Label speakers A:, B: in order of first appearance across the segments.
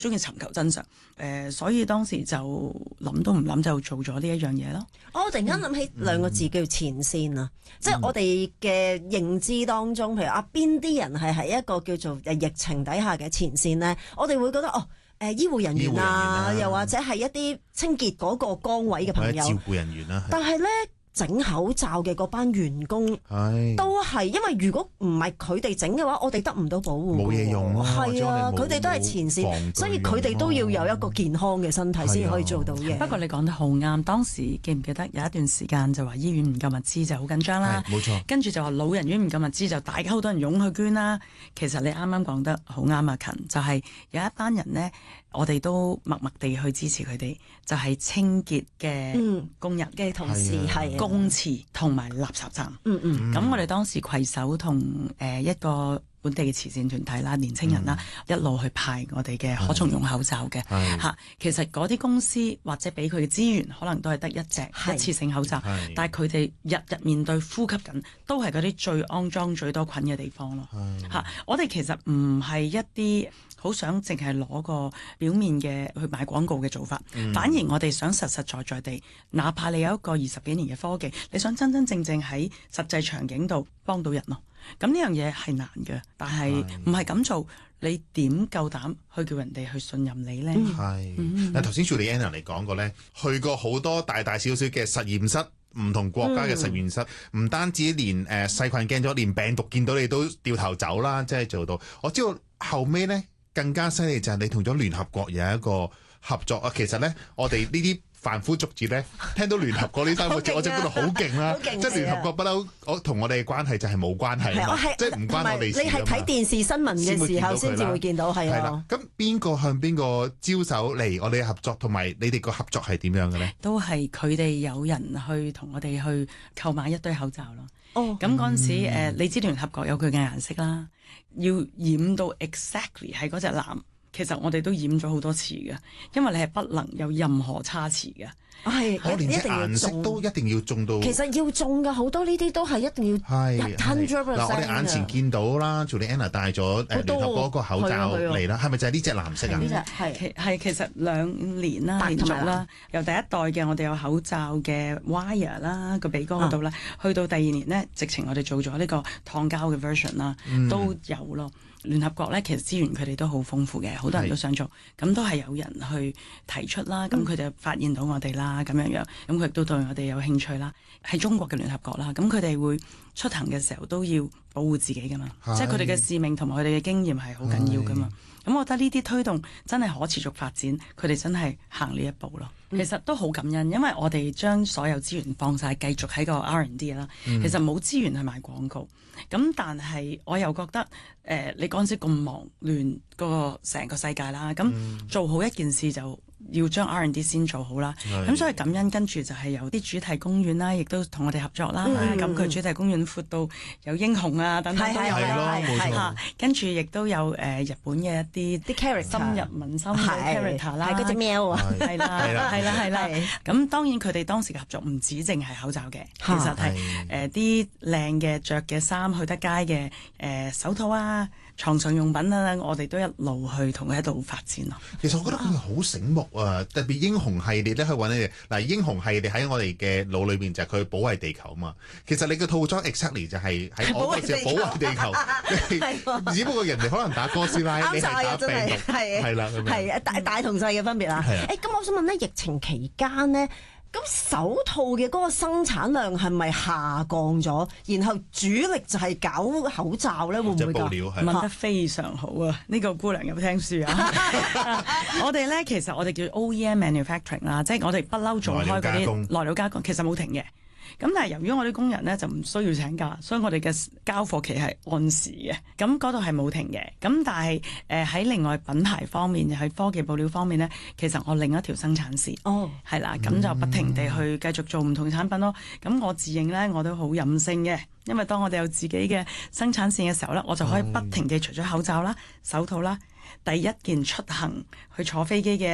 A: 中意尋求真相，所以當時就諗都唔諗就做咗呢一樣嘢咯。
B: 我突然間諗起兩個字叫前線啊，即係我哋嘅認知當中，譬如邊啲人係喺一個叫做疫情底下嘅前線咧，我哋會覺得醫護人員啊，又或者係一啲清潔嗰個崗位嘅朋友，
C: 照顧人員啦。
B: 但係咧，整口罩嘅嗰班員工都係，因為如果唔係佢哋整嘅話，我哋得唔到保護，
C: 冇嘢用咯。
B: 係啊，佢哋都係前線，所以佢哋都要有一個健康嘅身體先可以做到嘢。
A: 不過你講得好啱，當時記唔記得有一段時間就話醫院唔夠物資就好緊張啦，
C: 冇錯。跟
A: 住就話老人院唔夠物資就大家好多人湧去捐啦。其實你啱啱講得好啱啊，勤就係有一班人呢，我哋都默默地去支持佢哋，就係清潔嘅工人嘅同事係公廁同埋垃圾站。咁我哋當時攜手同一個本地嘅慈善團體啦、年青人啦，一路去派我哋嘅可重用口罩嘅嚇。其實嗰啲公司或者俾佢嘅資源，可能都係得一隻一次性口罩，但係佢哋日日面對呼吸緊，都係嗰啲最骯髒、最多菌嘅地方咯嚇。我哋其實唔係一啲好想淨係攞個表面嘅去買廣告嘅做法，反而我哋想實實在在地，哪怕你有一個20幾年嘅科技，你想真真正正喺實際場景度幫到人咯。咁呢樣嘢係難嘅，但係唔係咁做，你點夠膽去叫人哋去信任你呢？
C: 嗱，頭先 Juliana 嚟講過咧，去過好多大大小小嘅實驗室，唔同國家嘅實驗室，唔單止連細菌驚咗，連病毒見到你都掉頭走啦，即係做到。我知道後尾咧更加犀利就係你同咗聯合國有一個合作啊。其實咧，我哋呢啲凡夫俗子咧，聽到聯合國呢三個字，我就覺得好勁啦！即係聯合國不嬲，我同我哋嘅關係就係冇關係嘛，即係唔關我哋事。
B: 你係睇電視新聞嘅時候先至會見到，係啊。
C: 咁邊個向邊個招手嚟我哋嘅合作，同埋你哋個合作係點樣嘅咧？
A: 都係佢哋有人去同我哋去購買一堆口罩咯。咁嗰陣時，你知聯合國有佢嘅顏色啦，要染到 exactly 係嗰隻藍。其實我哋都染咗好多次嘅，因為你係不能有任何差池嘅。
C: 我連隻顏色都一定要中到。
B: 其實要中㗎，好多呢啲都係一定要100%。
C: 嗱，我哋眼前見到啦，Juliana 帶咗聯合國個口罩嚟啦，係咪就係呢隻藍色啊？
B: 呢隻
A: 係其實2年啦，連續啦，由第一代嘅我哋有口罩嘅 wire 啦，個鼻哥嗰度啦，去到第2年呢，直情我哋做咗呢個燙膠嘅 version 啦，都有咯。聯合國咧，其實資源佢哋都好豐富嘅，好多人都想做，咁都係有人去提出啦，咁佢就發現到我哋啦，咁樣，咁佢亦都對我哋有興趣啦。喺中國嘅聯合國啦，咁佢哋會出行嘅時候都要保護自己噶嘛，即係佢哋嘅使命同埋佢哋嘅經驗係好緊要噶嘛。咁我覺得呢啲推動真係可持續發展，佢哋真係行呢一步咯。其實都好感恩，因為我哋將所有資源放晒繼續喺個 R&D 啦。其實冇資源去賣廣告，咁但係我又覺得你嗰陣時咁忙亂個成個世界啦，咁做好一件事就要將 R&D 先做好啦。咁所以感恩，跟住就係有啲主題公園啦，亦都同我哋合作啦。咁佢主題公園闊到有英雄啊等等都有啦。跟住亦都有日本嘅一啲 character 深入民心嘅 character 啦，
B: 係嗰隻喵啊，
A: 係啦。咁當然佢哋當時嘅合作唔止淨係口罩嘅，其實係啲靚嘅着嘅衫、去得街嘅手套啊、床上用品啊，我哋都一路去同佢喺度發展咯。
C: 其實我覺得佢哋好醒目啊！特別英雄系列咧，去揾你哋嗱，英雄系列喺我哋嘅腦裏邊就係佢保衞地球啊嘛。其實你嘅套裝 exactly 就係喺我嗰時保衞地球，只不過人哋可能打哥斯拉，你係打病毒，係啦，
B: 係大同細嘅分別啦。咁我想問咧，疫情期間呢，咁手套嘅嗰個生產量係咪下降咗？然後主力就係搞口罩咧，會唔會㗎？
A: 問得非常好啊！呢個姑娘有冇聽書啊？我哋咧其實我哋叫 OEM manufacturing 啦，即係我哋不嬲做開嗰啲內料加工，其實冇停嘅。咁但係由於我啲工人咧就唔需要請假，所以我哋嘅交貨期係按時嘅。咁嗰度係冇停嘅。咁但係喺另外品牌方面，喺科技布料方面咧，其實我另一條生產線係啦，咁就不停地去繼續做唔同產品咯。咁我自認咧我都好任性嘅，因為當我哋有自己嘅生產線嘅時候咧，我就可以不停地除咗口罩啦、手套啦，第一件出行去坐飛機嘅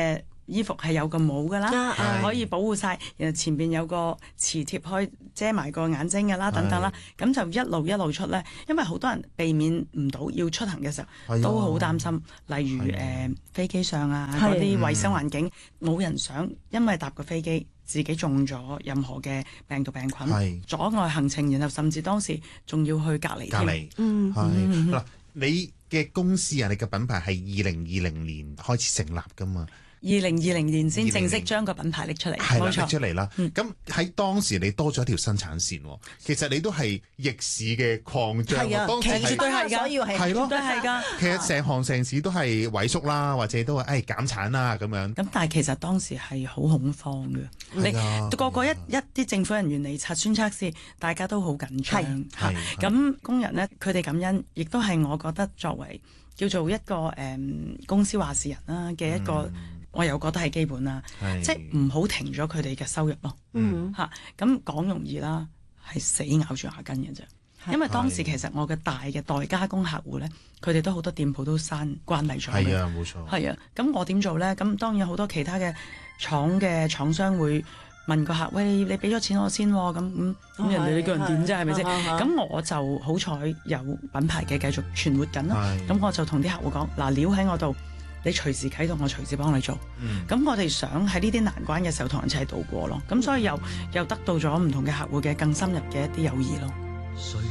A: 衣服係有個帽㗎啦，
C: 係
A: 可以保護晒，然後前邊有個磁貼可以遮埋個眼睛㗎啦，等等啦，咁就一路出咧。因為好多人避免唔到要出行嘅時候，都好擔心，例如飛機上啊嗰啲衞生環境，冇人想因為搭個飛機自己中咗任何嘅病毒病菌，阻礙行程，然後甚至當時仲要去隔離。
C: 係嗱，你嘅公司啊，你嘅品牌係2020年開始成立㗎嘛
A: ？2020年先正式將個品牌拎出嚟，
C: 係啦，
A: 冇錯
C: 拎出嚟啦。咁喺當時你多咗一條生產線，其實你都係逆市嘅擴張。當時
B: 絕對係㗎，
C: 係咯，
A: 都係㗎。
C: 其實成行成市都係萎縮啦，或者都係減產啦咁樣。
A: 咁但係其實當時係好恐慌嘅，你個個一啲政府人員嚟核酸測試，大家都好緊張嚇。咁工人呢，佢哋感恩，亦都係我覺得作為叫做一個公司話事人啦嘅一個。我又覺得係基本啦，即係唔好停咗佢哋嘅收入咯。嚇，咁講容易啦，係死咬住牙根嘅啫。因為當時其實我嘅大嘅代加工客戶咧，佢哋都好多店鋪都關閉咗。
C: 係啊，冇錯。
A: 係啊，咁我點做咧？咁當然好多其他嘅廠商會問個客：喂，你俾咗錢我先喎。咁人哋你叫人點啫？係咪先？咁我就好彩有品牌嘅繼續存活緊啦。咁我就同啲客戶講：嗱，料喺我度。你隨時啟動，我隨時幫你做。咁我哋想喺呢啲難關嘅時候同人一齊度過咯。咁所以又得到咗唔同嘅客戶嘅更深入嘅一啲友誼咯。